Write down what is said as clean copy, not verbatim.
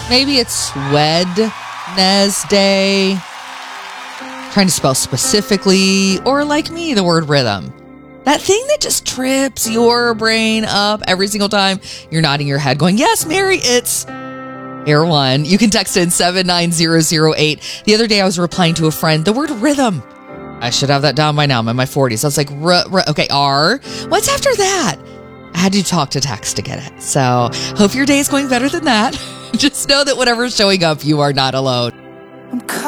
Maybe it's Wednesday. Trying to spell specifically, or like me, the word rhythm. That thing that just trips your brain up every single time you're nodding your head going, yes, Mary, it's Air One. You can text in 79008. The other day I was replying to a friend, the word rhythm. I should have that down by now. I'm in my 40s. I was like, okay, R. What's after that? I had to talk to text to get it. So hope your day is going better than that. Just know that whatever's showing up, you are not alone.